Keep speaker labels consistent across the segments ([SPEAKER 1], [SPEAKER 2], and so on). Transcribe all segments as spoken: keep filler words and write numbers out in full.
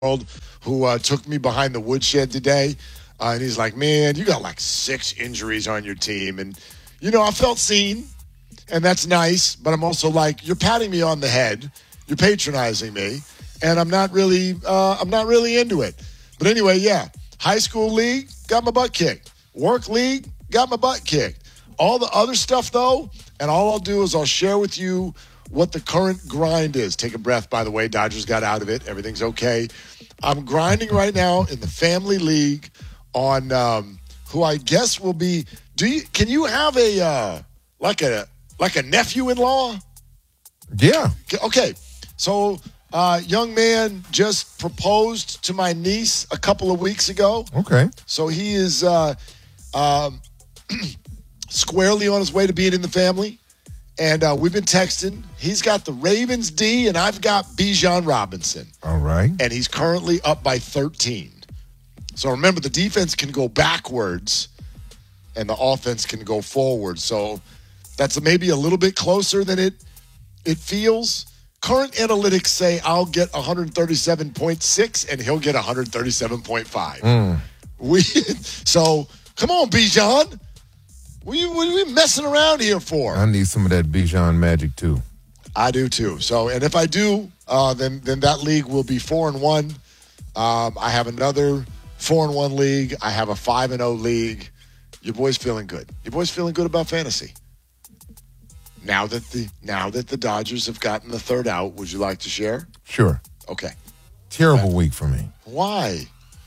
[SPEAKER 1] world who uh, took me behind the woodshed today. Uh, and he's like, man, you got like six injuries on your team. And, you know, I felt seen, and that's nice. But I'm also like, you're patting me on the head. You're patronizing me. And I'm not really uh, I'm not really into it. But anyway, yeah, high school league, got my butt kicked. Work league, got my butt kicked. All the other stuff, though, and all I'll do is I'll share with you what the current grind is. Take a breath, by the way. Dodgers got out of it. Everything's okay. I'm grinding right now in the family league on um, who I guess will be. Do you? Can you have a uh, like a like a nephew-in-law?
[SPEAKER 2] Yeah.
[SPEAKER 1] Okay. So, uh, young man just proposed to my niece a couple of weeks ago.
[SPEAKER 2] Okay.
[SPEAKER 1] So he is uh, um, squarely on his way to being in the family. And uh, we've been texting. He's got the Ravens D, and I've got Bijan Robinson.
[SPEAKER 2] All right.
[SPEAKER 1] And he's currently up by thirteen. So remember, the defense can go backwards, and the offense can go forward. So that's maybe a little bit closer than it it feels. Current analytics say I'll get one thirty-seven point six, and he'll get one thirty-seven point five.
[SPEAKER 2] Mm.
[SPEAKER 1] We so come on, Bijan. What are, you, what are we messing around here for?
[SPEAKER 2] I need some of that Bijan magic too.
[SPEAKER 1] I do too. So, and if I do, uh, then then that league will be four and one. Um, I have another four and one league. I have a five and zero league. Your boy's feeling good. Your boy's feeling good about fantasy. Now that the now that the Dodgers have gotten the third out, would you like to share?
[SPEAKER 2] Sure.
[SPEAKER 1] Okay.
[SPEAKER 2] Terrible
[SPEAKER 1] Okay.
[SPEAKER 2] week for me.
[SPEAKER 1] Why?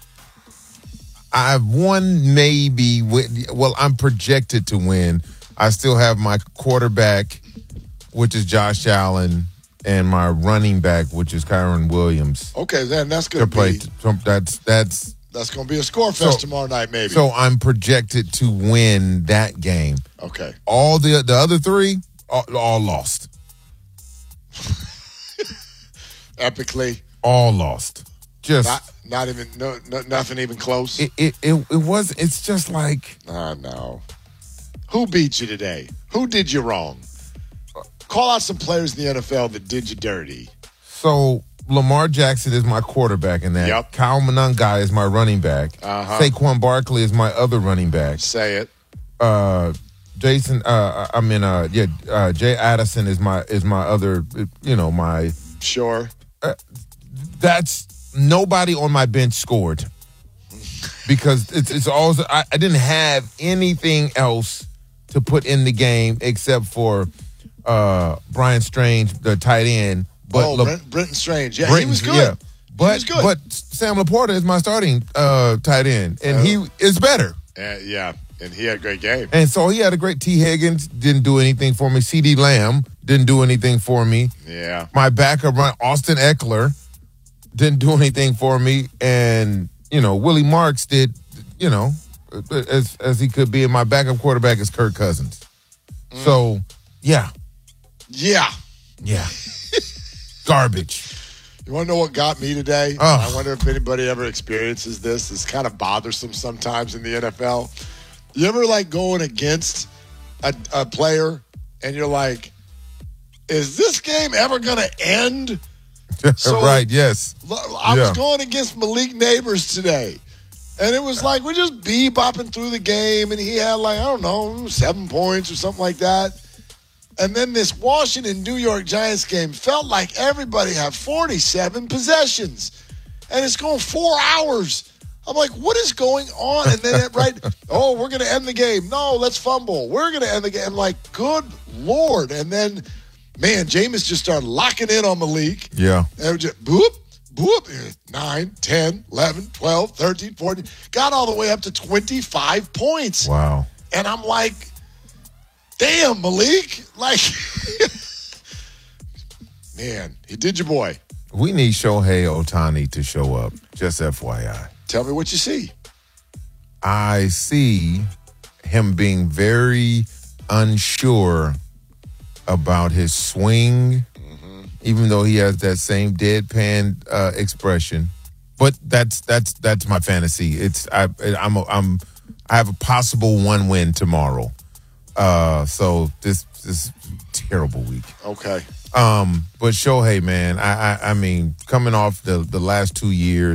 [SPEAKER 2] I've won maybe. Well, I'm projected to win. I still have my quarterback, which is Josh Allen, and my running back, which is Kyron Williams.
[SPEAKER 1] Okay, then that's
[SPEAKER 2] To
[SPEAKER 1] going to
[SPEAKER 2] play.
[SPEAKER 1] be
[SPEAKER 2] To, that's that's.
[SPEAKER 1] that's going to be a score fest
[SPEAKER 2] So-
[SPEAKER 1] tomorrow night, maybe.
[SPEAKER 2] So I'm projected to win that game.
[SPEAKER 1] okay.
[SPEAKER 2] All the the other three, all, all lost.
[SPEAKER 1] Epically,
[SPEAKER 2] All lost. Just
[SPEAKER 1] not not even no, no nothing even close.
[SPEAKER 2] it, it it it was. It's just like.
[SPEAKER 1] Ah, no. Who beat you today? Who did you wrong? Call out some players in the N F L that did you dirty.
[SPEAKER 2] So Lamar Jackson is my quarterback in that.
[SPEAKER 1] Yep.
[SPEAKER 2] Kyle Monangai is my running back.
[SPEAKER 1] Uh-huh.
[SPEAKER 2] Saquon Barkley is my other running back.
[SPEAKER 1] Say it.
[SPEAKER 2] Uh, Jason, uh, I mean, uh, yeah, uh, Jay Addison is my is my other. You know, my
[SPEAKER 1] Sure.
[SPEAKER 2] that's nobody on my bench scored because it's it's all I, I didn't have anything else to put in the game except for uh, Brian Strange, the tight end. But
[SPEAKER 1] oh,
[SPEAKER 2] Le-
[SPEAKER 1] Brent, Brenton Strange. Yeah,
[SPEAKER 2] Brenton,
[SPEAKER 1] he was good.
[SPEAKER 2] Yeah. But,
[SPEAKER 1] he was good.
[SPEAKER 2] but Sam Laporta is my starting uh, tight end, and
[SPEAKER 1] Oh.
[SPEAKER 2] he is better.
[SPEAKER 1] Uh, yeah, and he had a great game.
[SPEAKER 2] And so he had a great T. Higgins, didn't do anything for me. C D Lamb didn't do anything for me.
[SPEAKER 1] Yeah.
[SPEAKER 2] My backup, run, Austin Eckler, didn't do anything for me. And, you know, Willie Marks did, you know, as as he could be. And my backup quarterback is Kirk Cousins.
[SPEAKER 1] Mm.
[SPEAKER 2] So, yeah.
[SPEAKER 1] Yeah.
[SPEAKER 2] Yeah. Garbage.
[SPEAKER 1] You want to know what got me today?
[SPEAKER 2] Oh.
[SPEAKER 1] I wonder if anybody ever experiences this. It's kind of bothersome sometimes in the N F L. You ever like going against a, a player and you're like, is this game ever going to end? So-
[SPEAKER 2] right, yes.
[SPEAKER 1] I
[SPEAKER 2] Yeah.
[SPEAKER 1] was going against Malik Neighbors today. And it was like, we're just bebopping through the game. And he had like, I don't know, seven points or something like that. And then this Washington-New York Giants game felt like everybody had forty-seven possessions. And it's going four hours. I'm like, what is going on? And then, it, right, oh, we're going to end the game. No, let's fumble. We're going to end the game. I'm like, good Lord. And then, man, Jameis just started locking in on Malik.
[SPEAKER 2] Yeah.
[SPEAKER 1] And it was just boop, boop, nine, ten, eleven, twelve, thirteen, fourteen. Got all the way up to twenty-five points.
[SPEAKER 2] Wow.
[SPEAKER 1] And I'm like, damn, Malik. Like, man, he did your boy.
[SPEAKER 2] We need Shohei Ohtani to show up, just F Y I.
[SPEAKER 1] Tell me what you see.
[SPEAKER 2] I see him being very unsure about his swing, mm-hmm. even though he has that same deadpan uh, expression. But that's that's that's my fantasy. It's I I'm a, I'm I have a possible one win tomorrow. Uh, so this this terrible week.
[SPEAKER 1] Okay.
[SPEAKER 2] Um, but Shohei, man, I, I I mean, coming off the the last two years.